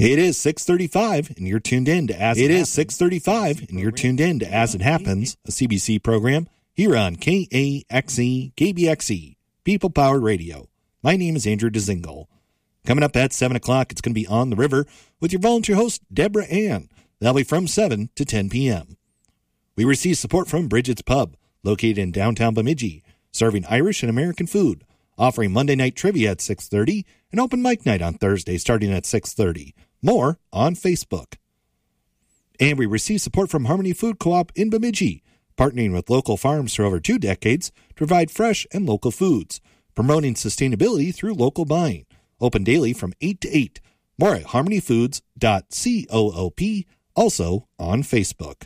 It is 6:35, and you're tuned in to As It Happens. It is 6:35, and you're tuned in to As It Happens, a CBC program here on KAXE, KBXE, People Powered Radio. My name is Andrew Dzingel. Coming up at 7 o'clock, it's going to be On the River with your volunteer host, Deborah Ann. That'll be from 7 to 10 p.m. We receive support from Bridget's Pub, located in downtown Bemidji, serving Irish and American food, offering Monday night trivia at 6:30 and open mic night on Thursday starting at 6:30. More on Facebook. And we receive support from Harmony Food Co-op in Bemidji, partnering with local farms for over 2 decades to provide fresh and local foods, promoting sustainability through local buying. Open daily from 8 to 8. More at harmonyfoods.coop, also on Facebook.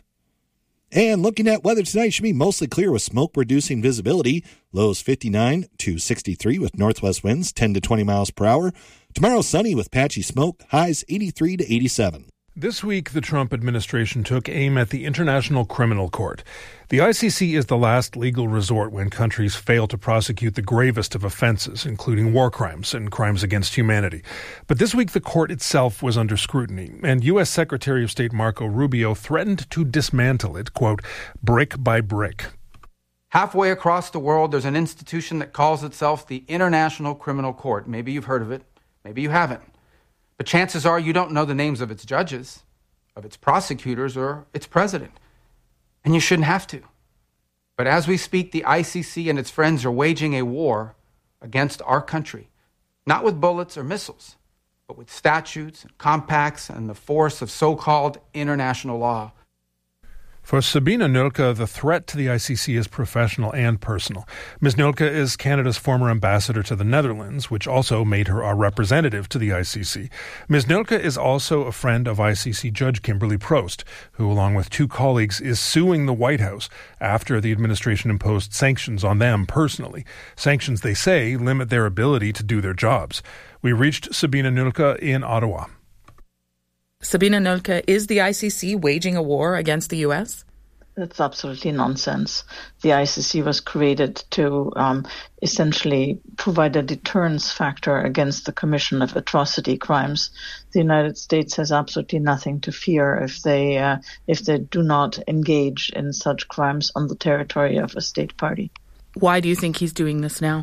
And looking at weather tonight, should be mostly clear with smoke-reducing visibility. Lows 59 to 63 with northwest winds 10 to 20 miles per hour. Tomorrow sunny with patchy smoke, highs 83 to 87. This week, the Trump administration took aim at the International Criminal Court. The ICC is the last legal resort when countries fail to prosecute the gravest of offenses, including war crimes and crimes against humanity. But this week, the court itself was under scrutiny, and U.S. Secretary of State Marco Rubio threatened to dismantle it, quote, brick by brick. Halfway across the world, there's an institution that calls itself the International Criminal Court. Maybe you've heard of it, maybe you haven't. But chances are you don't know the names of its judges, of its prosecutors, or its president. And you shouldn't have to. But as we speak, the ICC and its friends are waging a war against our country, not with bullets or missiles, but with statutes and compacts and the force of so-called international law. For Sabina Nulka, the threat to the ICC is professional and personal. Ms. Nulka is Canada's former ambassador to the Netherlands, which also made her our representative to the ICC. Ms. Nulka is also a friend of ICC Judge Kimberly Prost, who, along with 2 colleagues, is suing the White House after the administration imposed sanctions on them personally. Sanctions, they say, limit their ability to do their jobs. We reached Sabina Nulka in Ottawa. Sabina Nulka, is the ICC waging a war against the U.S.? That's absolutely nonsense. The ICC was created to essentially provide a deterrence factor against the commission of atrocity crimes. The United States has absolutely nothing to fear if they do not engage in such crimes on the territory of a state party. Why do you think he's doing this now?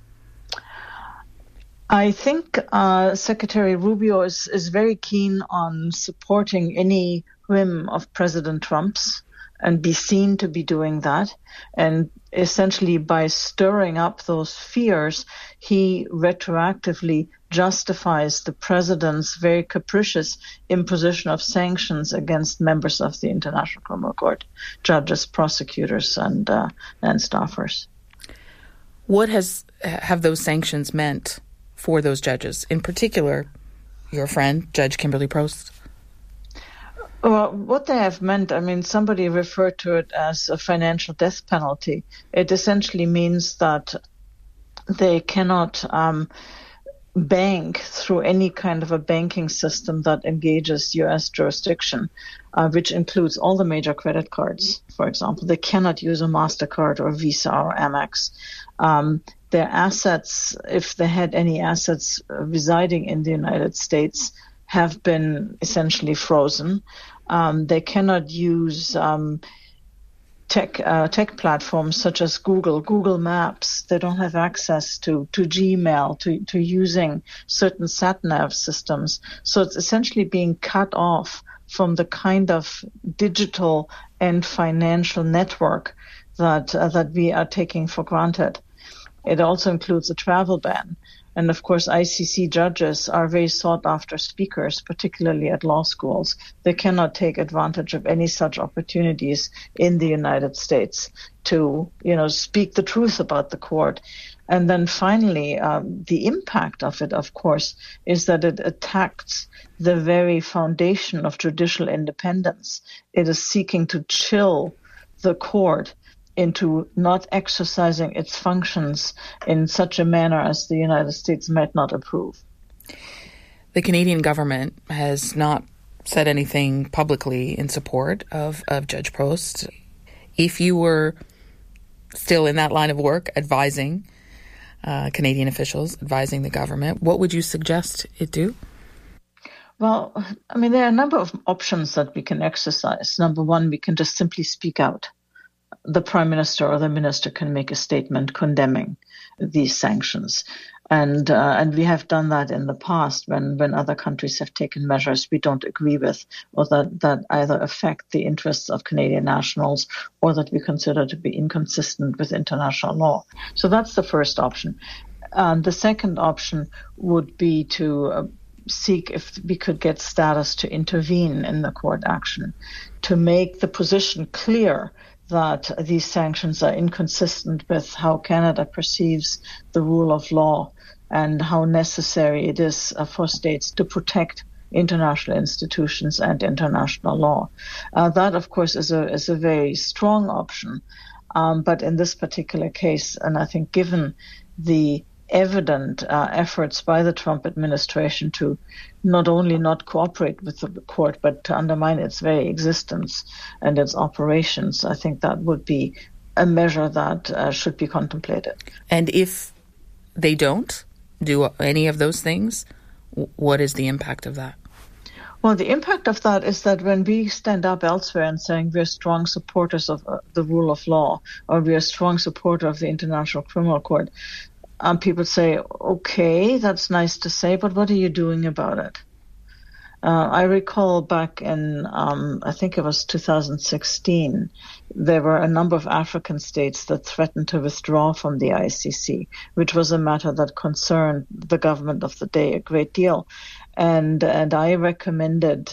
I think Secretary Rubio is very keen on supporting any whim of President Trump's and be seen to be doing that. And essentially by stirring up those fears, he retroactively justifies the president's very capricious imposition of sanctions against members of the International Criminal Court, judges, prosecutors, and staffers. What have those sanctions meant for those judges, in particular, your friend, Judge Kimberly Prost? Well, what they have meant, somebody referred to it as a financial death penalty. It essentially means that they cannot bank through any kind of a banking system that engages U.S. jurisdiction, which includes all the major credit cards, for example. They cannot use a MasterCard or Visa or Amex. Their assets, if they had any assets residing in the United States, have been essentially frozen. They cannot use tech platforms such as Google Maps. They don't have access to Gmail, to using certain sat-nav systems. So it's essentially being cut off from the kind of digital and financial network that we are taking for granted. It also includes a travel ban. And of course, ICC judges are very sought after speakers, particularly at law schools. They cannot take advantage of any such opportunities in the United States to, speak the truth about the court. And then finally, the impact of it, of course, is that it attacks the very foundation of judicial independence. It is seeking to chill the court into not exercising its functions in such a manner as the United States might not approve. The Canadian government has not said anything publicly in support of Judge Prost. If you were still in that line of work, advising Canadian officials, advising the government, what would you suggest it do? Well, I mean, there are a number of options that we can exercise. Number one, we can just simply speak out. The prime minister or the minister can make a statement condemning these sanctions. And we have done that in the past when other countries have taken measures we don't agree with, or that either affect the interests of Canadian nationals or that we consider to be inconsistent with international law. So that's the first option. The second option would be to seek if we could get status to intervene in the court action, to make the position clear that these sanctions are inconsistent with how Canada perceives the rule of law and how necessary it is for states to protect international institutions and international law. That, of course, is a very strong option. But in this particular case, and I think given the evident efforts by the Trump administration to not only not cooperate with the court, but to undermine its very existence and its operations, I think that would be a measure that should be contemplated. And if they don't do any of those things, what is the impact of that? Well, the impact of that is that when we stand up elsewhere and saying we're strong supporters of the rule of law, or we're a strong supporter of the International Criminal Court, people say, okay, that's nice to say, but what are you doing about it? I recall back in, I think it was 2016, there were a number of African states that threatened to withdraw from the ICC, which was a matter that concerned the government of the day a great deal. And I recommended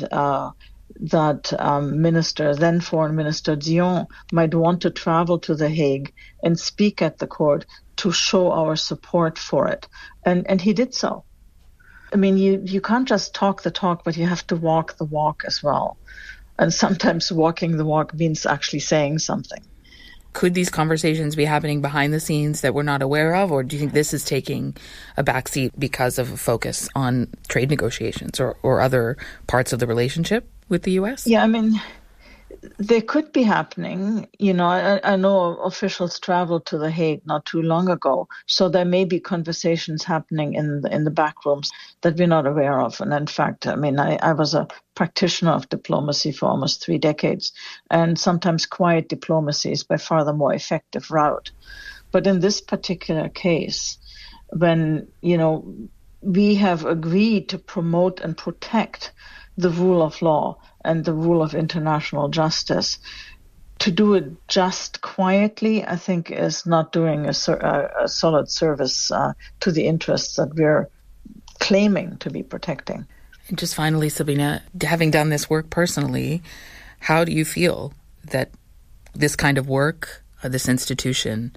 that then Foreign Minister Dion might want to travel to The Hague and speak at the court to show our support for it. And he did so. I mean, you can't just talk the talk, but you have to walk the walk as well. And sometimes walking the walk means actually saying something. Could these conversations be happening behind the scenes that we're not aware of, or do you think this is taking a backseat because of a focus on trade negotiations or other parts of the relationship with the U.S.? Yeah, I mean, they could be happening. You know, I know officials traveled to The Hague not too long ago, so there may be conversations happening in the back rooms that we're not aware of. And in fact, I mean, I was a practitioner of diplomacy for almost 3 decades, and sometimes quiet diplomacy is by far the more effective route. But in this particular case, when, you know, we have agreed to promote and protect the rule of law and the rule of international justice, to do it just quietly, I think, is not doing a solid service to the interests that we're claiming to be protecting. And just finally, Sabina, having done this work personally, how do you feel that this kind of work, this institution,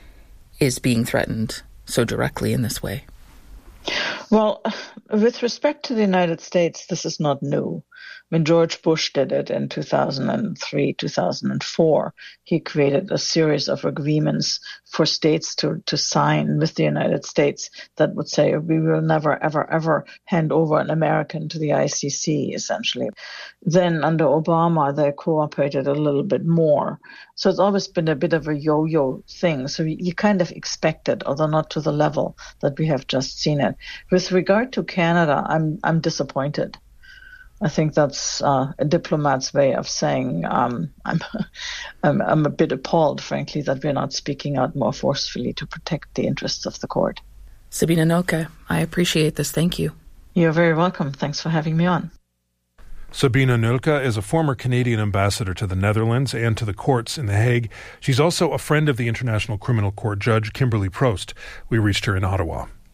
is being threatened so directly in this way? Well, with respect to the United States, this is not new. When George Bush did it in 2003, 2004, he created a series of agreements for states to sign with the United States that would say we will never, ever, ever hand over an American to the ICC, essentially. Then under Obama, they cooperated a little bit more. So it's always been a bit of a yo-yo thing. So you kind of expect it, although not to the level that we have just seen it. With regard to Canada, I'm disappointed. I think that's a diplomat's way of saying I'm a bit appalled, frankly, that we're not speaking out more forcefully to protect the interests of the court. Sabina Nolke, I appreciate this. Thank you. You're very welcome. Thanks for having me on. Sabina Nolke is a former Canadian ambassador to the Netherlands and to the courts in The Hague. She's also a friend of the International Criminal Court judge Kimberly Prost. We reached her in Ottawa.